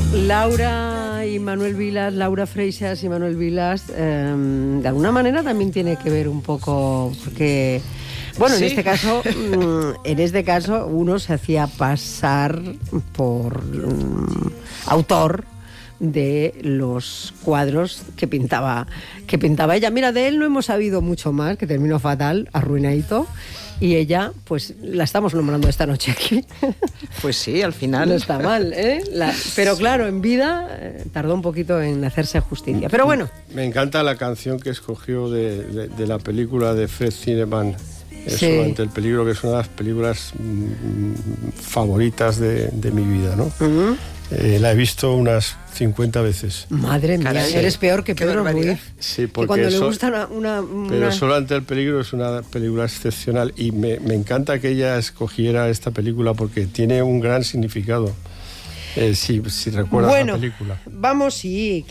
Laura y Manuel Vilas, Laura Freixas y Manuel Vilas, de alguna manera también tiene que ver un poco, porque, bueno, sí. en este caso uno se hacía pasar por autor de los cuadros que pintaba ella. Mira, de él no hemos sabido mucho más, que terminó fatal, arruinadito. Y ella, pues, la estamos nombrando esta noche aquí. Pues sí, al final. No está mal, ¿eh? Pero claro, en vida tardó un poquito en hacerse justicia. Pero bueno. Me encanta la canción que escogió de la película de Fred Zinnemann, Sí. Ante el peligro, que es una de las películas favoritas de mi vida, ¿no? Uh-huh. La he visto unas 50 veces. Madre mía, Caray, eres peor que Pedro Ruiz. Sí, Que porque cuando le gusta Pero Solo ante el peligro es una película excepcional y me encanta que ella escogiera esta película porque tiene un gran significado. Si recuerdas la película. Vamos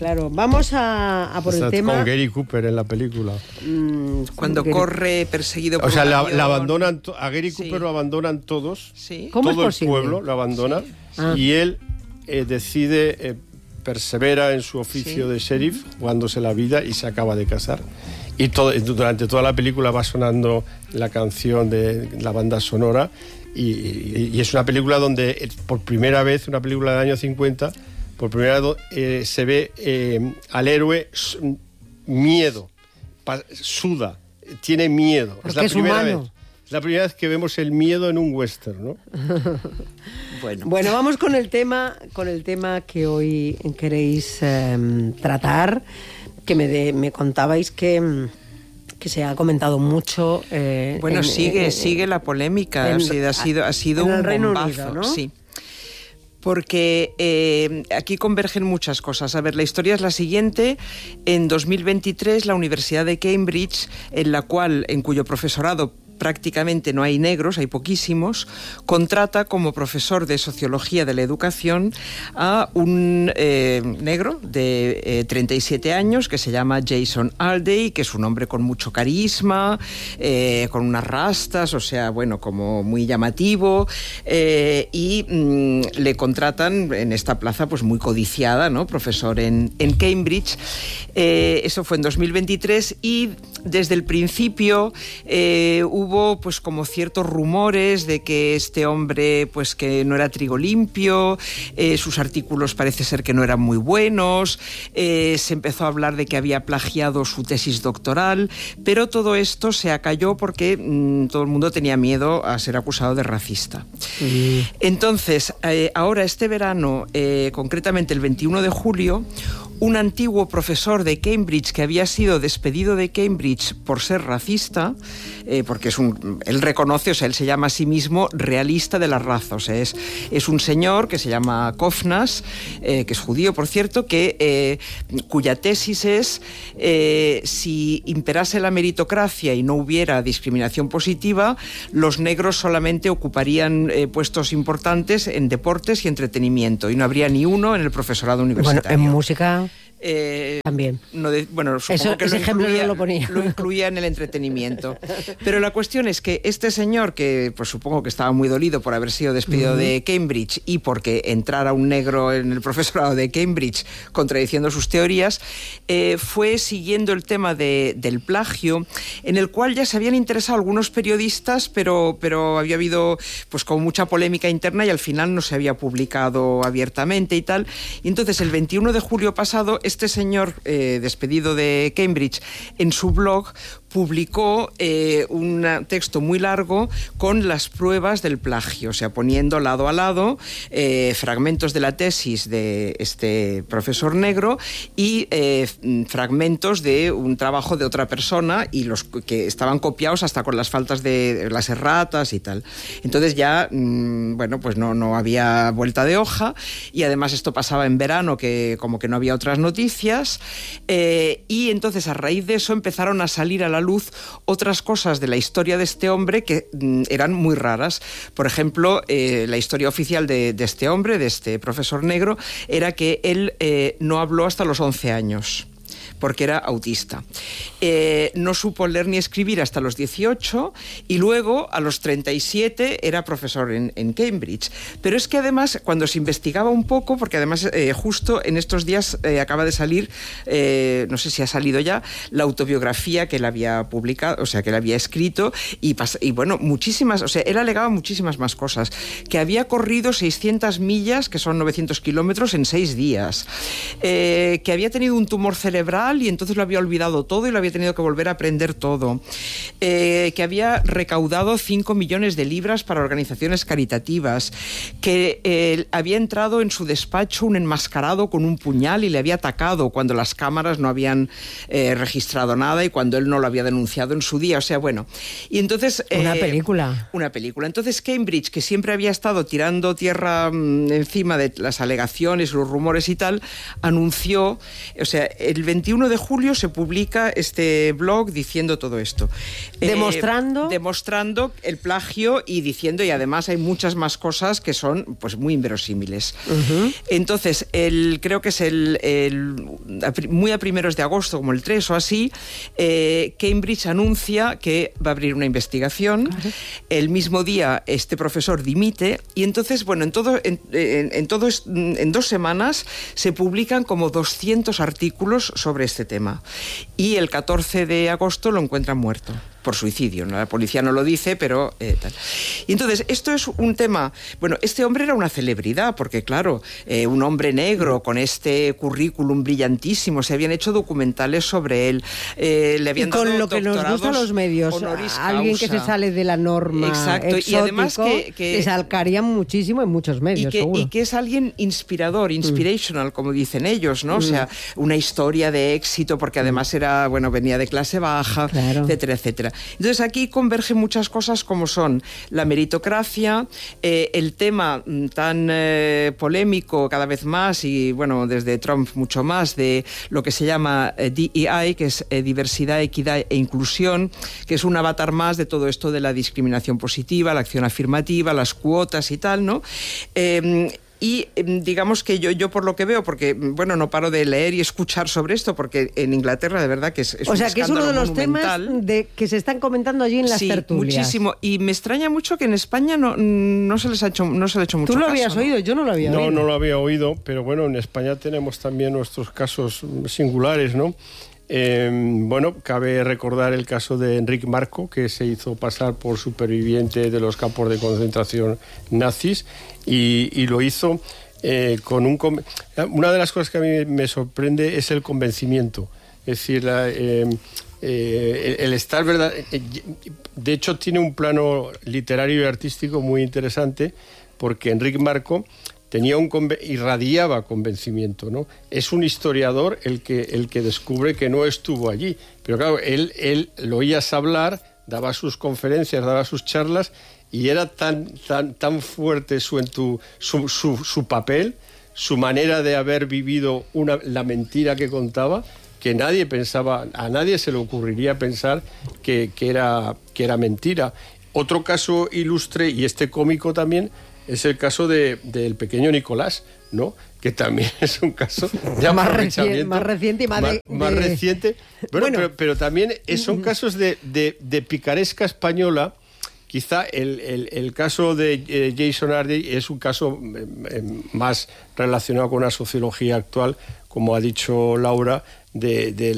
a por el tema. Con Gary Cooper en la película. Cuando corre perseguido por O sea, un la avión. abandonan, a Gary Cooper Sí. lo abandonan todos. Sí. ¿Cómo todo es el posible? pueblo lo abandona y él decide, persevera en su oficio de sheriff, jugándose la vida y se acaba de casar. Y durante toda la película va sonando la canción de la banda sonora y es una película donde por primera vez, una película del año 50, por primera vez se ve al héroe miedo, suda, tiene miedo. Porque es humano. Es la primera vez que vemos el miedo en un western, ¿no? Bueno, vamos con el tema que hoy queréis tratar, que me contabais que se ha comentado mucho. Bueno, sigue la polémica. Ha sido en un el Reino bombazo, Unido, ¿no? Sí. Porque aquí convergen muchas cosas. A ver, la historia es la siguiente. En 2023, la Universidad de Cambridge, en cuyo profesorado prácticamente no hay negros, hay poquísimos, contrata como profesor de Sociología de la Educación a un negro de 37 años que se llama Jason Alday, que es un hombre con mucho carisma, con unas rastas, o sea, bueno, como muy llamativo, y le contratan en esta plaza pues muy codiciada, ¿no? Profesor en Cambridge. Eso fue en 2023 y desde el principio hubo pues como ciertos rumores de que este hombre pues que no era trigo limpio, sus artículos parece ser que no eran muy buenos, se empezó a hablar de que había plagiado su tesis doctoral, pero todo esto se acalló porque todo el mundo tenía miedo a ser acusado de racista. Entonces, ahora este verano, concretamente el 21 de julio, un antiguo profesor de Cambridge que había sido despedido de Cambridge por ser racista, porque él reconoce, o sea, él se llama a sí mismo realista de la raza, o sea, es un señor que se llama Kofnas, que es judío, por cierto, cuya tesis es si imperase la meritocracia y no hubiera discriminación positiva, los negros solamente ocuparían puestos importantes en deportes y entretenimiento y no habría ni uno en el profesorado universitario. Bueno, en música también. Supongo que ese ejemplo no lo ponía. Lo incluía en el entretenimiento. Pero la cuestión es que este señor, que pues supongo que estaba muy dolido por haber sido despedido de Cambridge y porque entrara un negro en el profesorado de Cambridge contradiciendo sus teorías, fue siguiendo el tema del plagio, en el cual ya se habían interesado algunos periodistas, pero había habido pues como mucha polémica interna y al final no se había publicado abiertamente y tal. Y entonces el 21 de julio pasado, este señor despedido de Cambridge en su blog publicó un texto muy largo con las pruebas del plagio, o sea, poniendo lado a lado fragmentos de la tesis de este profesor negro y fragmentos de un trabajo de otra persona y los que estaban copiados hasta con las faltas de las erratas y tal. Entonces ya, pues no había vuelta de hoja y además esto pasaba en verano, que como que no había otras noticias, y entonces a raíz de eso empezaron a salir a la luz otras cosas de la historia de este hombre que eran muy raras. Por ejemplo, la historia oficial de este hombre, de este profesor negro, era que él no habló hasta los 11 años. porque era autista. No supo leer ni escribir hasta los 18 y luego a los 37 era profesor en Cambridge. Pero es que además, cuando se investigaba un poco, porque además justo en estos días acaba de salir, no sé si ha salido ya, la autobiografía que él había publicado, o sea, que él había escrito, y bueno, muchísimas, o sea, él alegaba muchísimas más cosas, que había corrido 600 millas, que son 900 kilómetros, en 6 días, que había tenido un tumor cerebral y entonces lo había olvidado todo y lo había tenido que volver a aprender todo, que había recaudado 5 millones de libras para organizaciones caritativas, que había entrado en su despacho un enmascarado con un puñal y le había atacado cuando las cámaras no habían registrado nada y cuando él no lo había denunciado en su día, o sea, bueno. Y entonces... Una película. Entonces Cambridge, que siempre había estado tirando tierra encima de las alegaciones, los rumores y tal, anunció, o sea, el 21 de julio se publica este blog diciendo todo esto. Demostrando el plagio y diciendo, y además hay muchas más cosas que son pues muy inverosímiles. Entonces, creo que es muy a primeros de agosto, como el 3 o así, Cambridge anuncia que va a abrir una investigación. Claro. El mismo día este profesor dimite y entonces, bueno, en 2 semanas se publican como 200 artículos sobre este tema y el 14 de agosto lo encuentran muerto por suicidio. La policía no lo dice, pero tal. Y entonces, esto es un tema... Bueno, este hombre era una celebridad, porque claro, un hombre negro con este currículum brillantísimo, se habían hecho documentales sobre él, le habían dado con lo que nos gusta a los medios, alguien que se sale de la norma. Exacto, exótico, y además que salcarían muchísimo en muchos medios, y que es alguien inspirador, inspirational, como dicen ellos, ¿no? O sea, una historia de éxito, porque además era, bueno, venía de clase baja, claro, etcétera, etcétera. Entonces aquí convergen muchas cosas como son la meritocracia, el tema tan polémico cada vez más y bueno, desde Trump mucho más, de lo que se llama DEI, que es diversidad, equidad e inclusión, que es un avatar más de todo esto de la discriminación positiva, la acción afirmativa, las cuotas y tal, ¿no? Y digamos que yo por lo que veo, porque bueno, no paro de leer y escuchar sobre esto, porque en Inglaterra de verdad que es o sea, que es uno de los monumental. Temas que se están comentando allí en las tertulias. Muchísimo. Y me extraña mucho que en España no se les ha hecho mucho caso. ¿Tú lo habías oído? Yo no lo había oído. No lo había oído, pero bueno, en España tenemos también nuestros casos singulares, ¿no? Bueno, cabe recordar el caso de Enric Marco, que se hizo pasar por superviviente de los campos de concentración nazis y lo hizo con una de las cosas que a mí me sorprende es el convencimiento, es decir, el estar verdad. De hecho, tiene un plano literario y artístico muy interesante, porque Enric Marco irradiaba convencimiento, ¿no? Es un historiador el que descubre que no estuvo allí, pero claro, él lo oías hablar, daba sus conferencias, daba sus charlas y era tan fuerte su papel, su manera de haber vivido la mentira que contaba, que a nadie se le ocurriría pensar que era mentira. Otro caso ilustre, y este cómico también, es el caso del pequeño Nicolás, ¿no? Que también es un caso de más reciente y más reciente. Bueno. Pero también son casos de picaresca española. Quizá el caso de Jason Hardy es un caso más relacionado con la sociología actual, como ha dicho Laura, de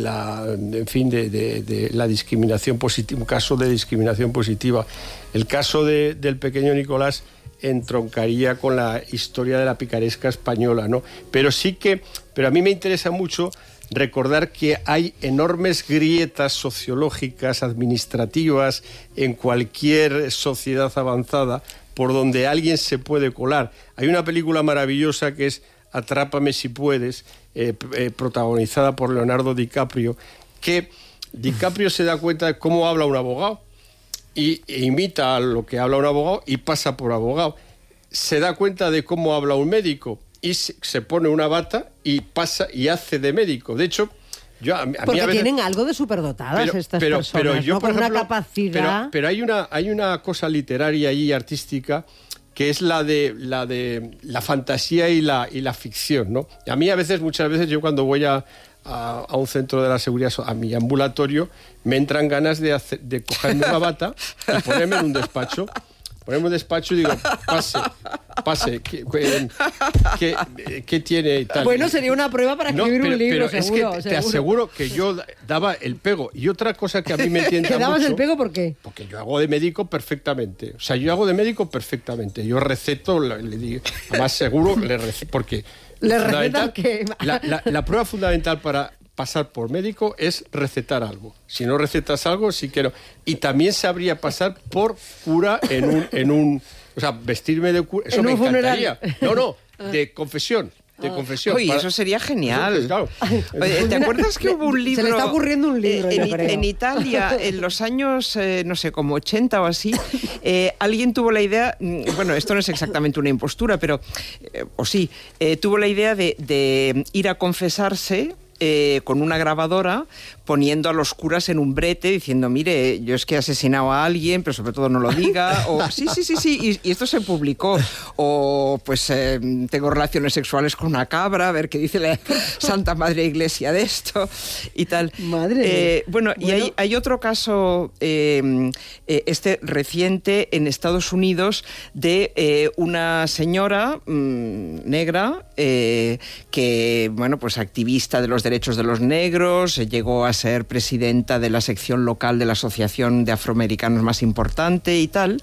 la discriminación positiva, un caso de discriminación positiva. El caso del pequeño Nicolás entroncaría con la historia de la picaresca española, ¿no? Pero a mí me interesa mucho recordar que hay enormes grietas sociológicas, administrativas, en cualquier sociedad avanzada, por donde alguien se puede colar. Hay una película maravillosa que es Atrápame si puedes, protagonizada por Leonardo DiCaprio, que DiCaprio se da cuenta de cómo habla un abogado e imita a lo que habla un abogado y pasa por abogado. Se da cuenta de cómo habla un médico y se pone una bata y pasa y hace de médico. De hecho, porque tienen algo de superdotadas estas personas, pero yo, ¿no? por ejemplo, una capacidad. Pero hay una cosa literaria y artística que es la de la fantasía y la ficción, ¿no? A mí muchas veces yo cuando voy a a un centro de la seguridad, a mi ambulatorio, me entran ganas de cogerme una bata y ponerme en un despacho. Ponerme un despacho y digo, pase, ¿qué tiene y tal? Bueno, sería una prueba para escribir un libro, pero seguro. Es que te aseguro que yo daba el pego. Y otra cosa que a mí me tienta mucho... ¿Te dabas el pego por qué? Porque yo hago de médico perfectamente. O sea, yo hago de médico perfectamente. Yo receto, le digo, además seguro le receto, porque... ¿Le recetas qué? La prueba fundamental para pasar por médico es recetar algo. Si no recetas algo, sí que no. Y también sabría pasar por cura en un o sea, vestirme de cura, eso me encantaría. No, de confesión. De confesión. Oye, eso sería genial. Pues, claro. Oye, ¿te acuerdas que hubo un libro? Se le está ocurriendo un libro, yo creo. En Italia, en los años, no sé, como 80 o así, alguien tuvo la idea, bueno, esto no es exactamente una impostura, pero, o sí, tuvo la idea de ir a confesarse con una grabadora, poniendo a los curas en un brete, diciendo, mire, yo es que he asesinado a alguien, pero sobre todo no lo diga, o sí, y esto se publicó, o pues tengo relaciones sexuales con una cabra, a ver qué dice la Santa Madre Iglesia de esto, y tal. Madre. Bueno, y hay otro caso, reciente, en Estados Unidos, de una señora negra, que, bueno, pues activista de los derechos de los negros, llegó a ser presidenta de la sección local de la asociación de afroamericanos más importante y tal,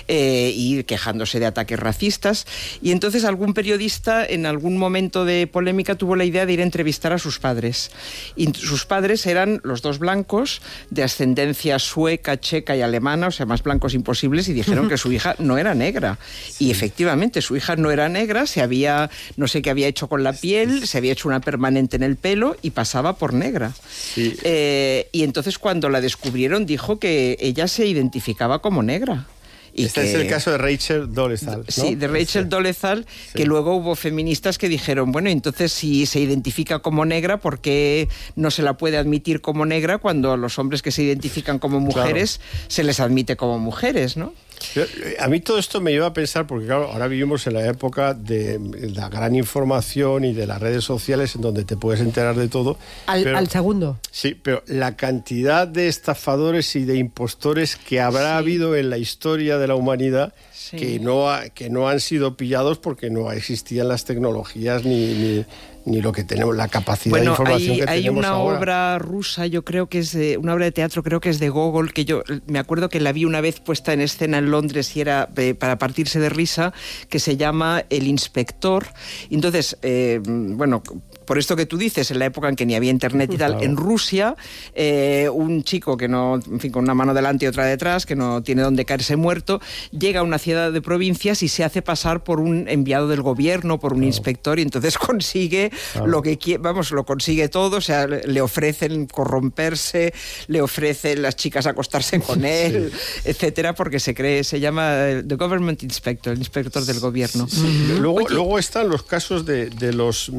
y quejándose de ataques racistas. Y entonces algún periodista en algún momento de polémica tuvo la idea de ir a entrevistar a sus padres. Y sus padres eran los dos blancos de ascendencia sueca, checa y alemana, o sea, más blancos imposibles, y dijeron que su hija no era negra. Sí. Y efectivamente, su hija no era negra, no sé qué había hecho con la piel, se había hecho una permanente en el pelo y pasaba por negra. Sí. Y entonces cuando la descubrieron dijo que ella se identificaba como negra. Y este es el caso de Rachel Dolezal, ¿no? Sí, de Rachel Dolezal, sí. Que luego hubo feministas que dijeron, bueno, entonces si se identifica como negra, ¿por qué no se la puede admitir como negra cuando a los hombres que se identifican como mujeres se les admite como mujeres, ¿no? A mí todo esto me lleva a pensar, porque claro, ahora vivimos en la época de la gran información y de las redes sociales en donde te puedes enterar de todo. Al segundo. Sí, pero la cantidad de estafadores y de impostores que habrá habido en la historia de la humanidad, sí, que no han sido pillados porque no existían las tecnologías ni lo que tenemos, la capacidad de información que tenemos ahora. Hay una obra rusa, yo creo que es una obra de teatro, creo que es de Gogol, que yo me acuerdo que la vi una vez puesta en escena en Londres y era para partirse de risa, que se llama El Inspector. Entonces, bueno, por esto que tú dices, en la época en que ni había internet y tal, claro, en Rusia, un chico que no, en fin, con una mano delante y otra detrás, que no tiene dónde caerse muerto, llega a una ciudad de provincias y se hace pasar por un enviado del gobierno, por un inspector, y entonces consigue lo que quiere, vamos, lo consigue todo, o sea, le ofrecen corromperse, le ofrecen las chicas acostarse con él, etcétera, porque se llama The Government Inspector, el inspector del gobierno. Luego están los casos de los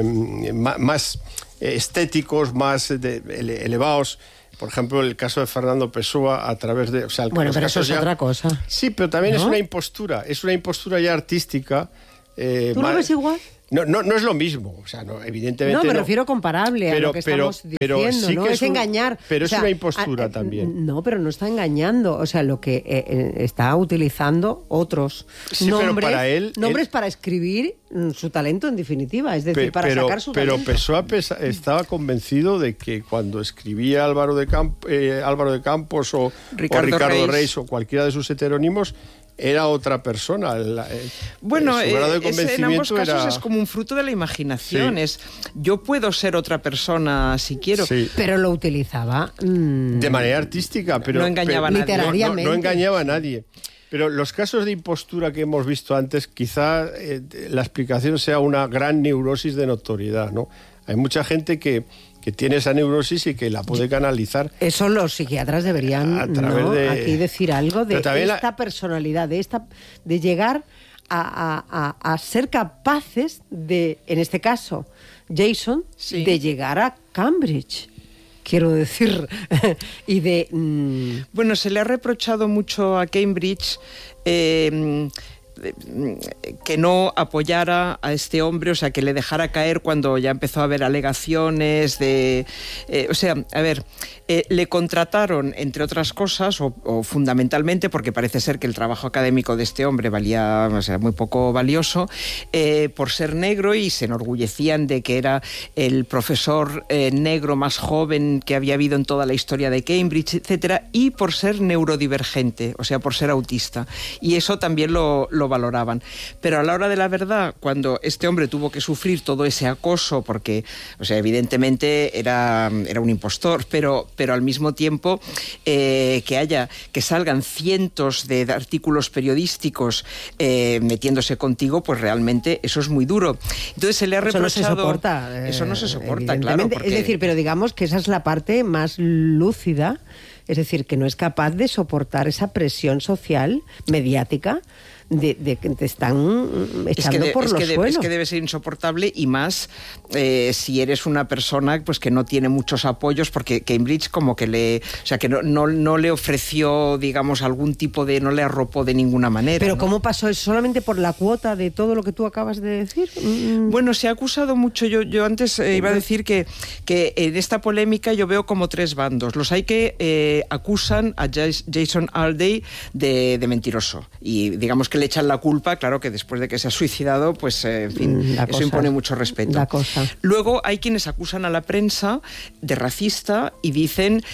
más estéticos, más elevados. Por ejemplo, el caso de Fernando Pessoa a través de... O sea, bueno, pero eso es otra cosa. Sí, pero también, ¿no?, es una impostura ya artística. ¿Tú lo ves igual? No es lo mismo, o sea, no, evidentemente no. Me refiero comparable a lo que estamos diciendo, sí, ¿no? Que es engañar. Pero es una impostura también. No, pero no está engañando, o sea, lo que está utilizando otros nombres, pero para él para escribir su talento, en definitiva, es decir, para sacar su talento. Pero Pessoa estaba convencido de que cuando escribía Álvaro de Campos o Ricardo Reis o cualquiera de sus heterónimos, era otra persona. Bueno, su grado de convencimiento en ambos casos es como un fruto de la imaginación. Sí. Yo puedo ser otra persona si quiero. Sí. Pero lo utilizaba de manera artística, pero no engañaba a nadie. Literariamente. No engañaba a nadie. Pero los casos de impostura que hemos visto antes, quizá la explicación sea una gran neurosis de notoriedad, ¿no? Hay mucha gente que tiene esa neurosis y que la puede canalizar. Eso los psiquiatras deberían aquí decir algo de esta personalidad, de llegar a ser capaces de, en este caso, Jason, sí, de llegar a Cambridge. Quiero decir, y de... Bueno, se le ha reprochado mucho a Cambridge que no apoyara a este hombre, o sea, que le dejara caer cuando ya empezó a haber alegaciones de... le contrataron, entre otras cosas, o fundamentalmente, porque parece ser que el trabajo académico de este hombre valía, o sea, muy poco valioso, por ser negro, y se enorgullecían de que era el profesor negro más joven que había habido en toda la historia de Cambridge, etcétera, y por ser neurodivergente, o sea, por ser autista. Y eso también lo valoraban. Pero a la hora de la verdad, cuando este hombre tuvo que sufrir todo ese acoso, porque, o sea, evidentemente era un impostor, pero al mismo tiempo que salgan cientos de artículos periodísticos metiéndose contigo, pues realmente eso es muy duro. Entonces se le ha reprochado... Eso no se soporta. Eso no se soporta, claro. Porque... Es decir, pero digamos que esa es la parte más lúcida, es decir, que no es capaz de soportar esa presión social, mediática, de que te están echando por los suelos. Es que debe ser insoportable, y más si eres una persona pues que no tiene muchos apoyos, porque Cambridge como que no le ofreció, digamos, algún tipo de... no le arropó de ninguna manera. ¿Pero ¿no? cómo pasó eso? ¿Solamente por la cuota de todo lo que tú acabas de decir? Bueno, se ha acusado mucho. Yo antes iba a decir que en esta polémica yo veo como tres bandos. Los hay que acusan a Jason Alday de mentiroso, y digamos que le echan la culpa, claro que después de que se ha suicidado, pues en fin, eso impone mucho respeto. Luego hay quienes acusan a la prensa de racista y dicen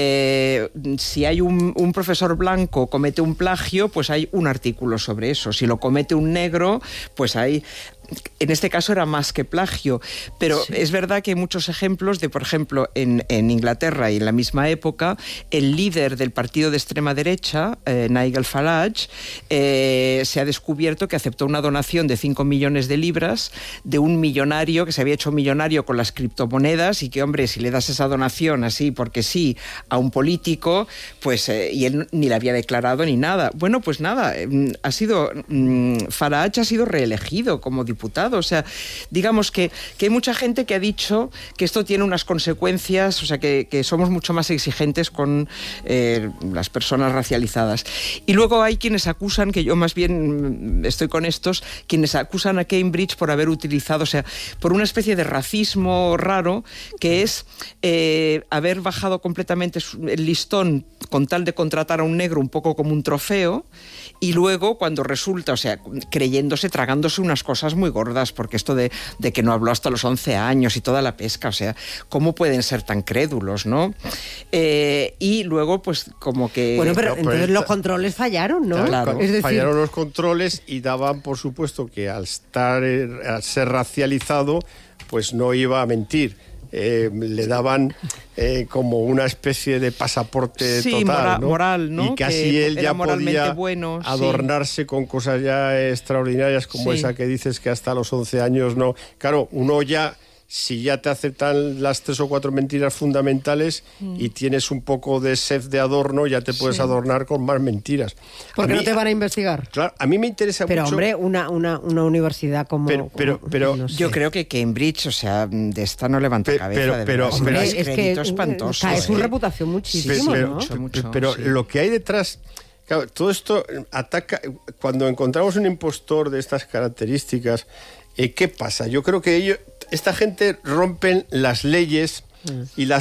si hay un profesor blanco comete un plagio, pues hay un artículo sobre eso. Si lo comete un negro, pues hay... En este caso era más que plagio, pero sí. Es verdad que hay muchos ejemplos de, por ejemplo, en Inglaterra y en la misma época, el líder del partido de extrema derecha, Nigel Farage, se ha descubierto que aceptó una donación de 5 millones de libras de un millonario que se había hecho millonario con las criptomonedas, y que, hombre, si le das esa donación así porque sí a un político, pues y él ni la había declarado ni nada. Bueno, pues nada, Farage ha sido reelegido como diputado. O sea, digamos que hay mucha gente que ha dicho que esto tiene unas consecuencias, o sea, que somos mucho más exigentes con las personas racializadas. Y luego hay quienes acusan, que yo más bien estoy con estos, quienes acusan a Cambridge por haber utilizado, o sea, por una especie de racismo raro, que es haber bajado completamente el listón con tal de contratar a un negro un poco como un trofeo, y luego cuando resulta, o sea, tragándose unas cosas muy gordas, porque esto de que no habló hasta los 11 años y toda la pesca, o sea, ¿cómo pueden ser tan crédulos, no? Y luego, pues, como que... Bueno, pero entonces los controles fallaron, ¿no? Claro, es decir... fallaron los controles, y daban, por supuesto, que al ser racializado, pues no iba a mentir. Le daban como una especie de pasaporte total, moral, ¿no? Y casi él ya podía bueno, adornarse con cosas ya extraordinarias como esa que dices, que hasta los 11 años no. Claro, uno ya, si ya te aceptan las 3 o 4 mentiras fundamentales y tienes un poco de sed de adorno, ya te puedes adornar con más mentiras. Porque no te van a investigar. Claro, a mí me interesa mucho... Pero, hombre, una universidad como... Pero no sé. Yo creo que Cambridge, o sea, de esta no levanta cabeza. Pero es que espantoso. Cae su reputación muchísimo, ¿no? Pero lo que hay detrás... Claro, todo esto ataca... Cuando encontramos un impostor de estas características, ¿qué pasa? Yo creo que esta gente rompen las leyes y las